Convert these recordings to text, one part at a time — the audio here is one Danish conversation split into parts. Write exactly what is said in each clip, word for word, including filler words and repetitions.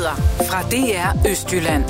Nyheder fra D R Østjylland.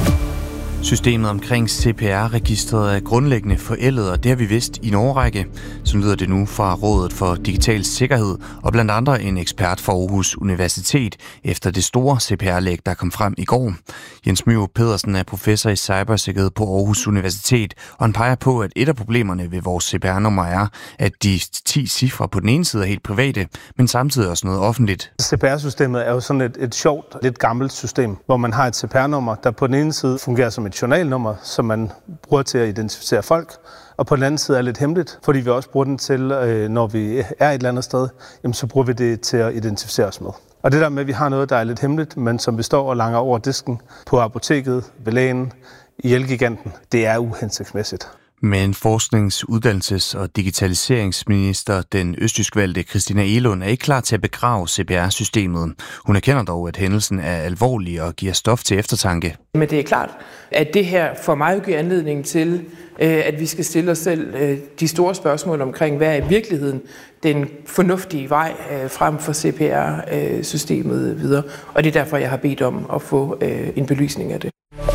Systemet omkring C P R-registret er grundlæggende forældet, og det har vi vidst i en årrække. Så lyder det nu fra Rådet for Digital Sikkerhed og blandt andre en ekspert fra Aarhus Universitet efter det store C P R-læk, der kom frem i går. Jens Mørup Pedersen er professor i cybersikkerhed på Aarhus Universitet, og han peger på, at et af problemerne ved vores C P R-nummer er, at de ti cifre på den ene side er helt private, men samtidig også noget offentligt. C P R-systemet er jo sådan et, et sjovt, lidt gammelt system, hvor man har et C P R-nummer, der på den ene side fungerer som et journalnummer, som man bruger til at identificere folk, og på den anden side er lidt hemmeligt, fordi vi også bruger den til, når vi er et eller andet sted, jamen så bruger vi det til at identificere os med. Og det der med, at vi har noget, der er lidt hemmeligt, men som vi står og langer over disken på apoteket, ved lægen, i Elgiganten, det er uhensigtsmæssigt. Men forsknings-, uddannelses- og digitaliseringsminister, den østjysk valgte Christina Egelund, er ikke klar til at begrave C P R-systemet. Hun erkender dog, at hændelsen er alvorlig og giver stof til eftertanke. Men det er klart, at det her for mig giver anledning til, at vi skal stille os selv de store spørgsmål omkring, hvad er i virkeligheden den fornuftige vej frem for C P R-systemet videre. Og det er derfor, jeg har bedt om at få en belysning af det.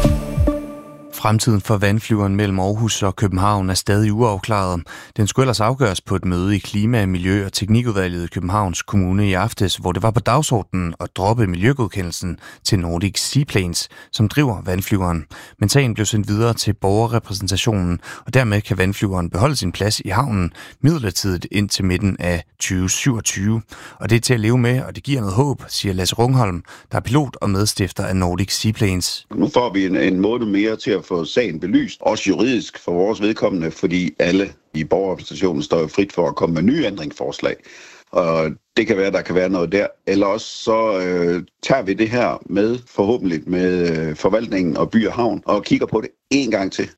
Fremtiden for vandflyveren mellem Aarhus og København er stadig uafklaret. Den skulle ellers afgøres på et møde i Klima-, Miljø- og Teknikudvalget i Københavns Kommune i aftes, hvor det var på dagsordenen at droppe miljøgodkendelsen til Nordic Seaplanes, som driver vandflyveren. Men sagen blev sendt videre til borgerrepræsentationen, og dermed kan vandflyveren beholde sin plads i havnen midlertidigt indtil midten af tyve syvogtyve. Og det er til at leve med, og det giver noget håb, siger Lasse Rungholm, der er pilot og medstifter af Nordic Seaplanes. Nu får vi en, en måned mere til at få sagen belyst, også juridisk for vores vedkommende, fordi alle i borgerrepræsentationen står jo frit for at komme med nye ændringsforslag. Og det kan være, at der kan være noget der. Eller også så øh, tager vi det her med, forhåbentlig med øh, forvaltningen og By og Havn, og kigger på det en gang til.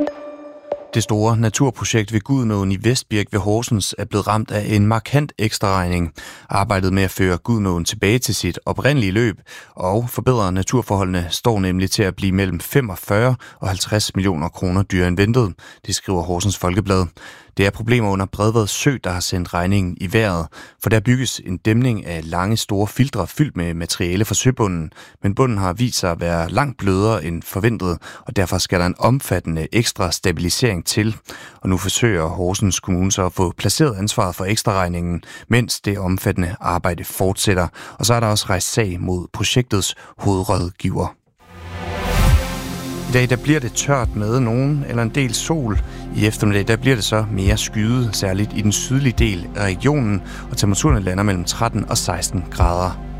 Det store naturprojekt ved Gudenåen i Vestbirk ved Horsens er blevet ramt af en markant ekstraregning. Arbejdet med at føre Gudenåen tilbage til sit oprindelige løb og forbedre naturforholdene står nemlig til at blive mellem femogfyrre og halvtreds millioner kroner dyrere end ventet, det skriver Horsens Folkeblad. Det er problemer under Bredvad Sø, der har sendt regningen i vejret, for der bygges en dæmning af lange store filtre fyldt med materiale fra søbunden, men bunden har vist sig at være langt blødere end forventet, og derfor skal der en omfattende ekstra stabilisering til. Og nu forsøger Horsens Kommune så at få placeret ansvaret for ekstraregningen, mens det omfattende arbejde fortsætter, og så er der også rejst sag mod projektets hovedrådgiver. I dag der bliver det tørt med nogen eller en del sol. I eftermiddag der bliver det så mere skyet, særligt i den sydlige del af regionen, og temperaturen lander mellem tretten og seksten grader.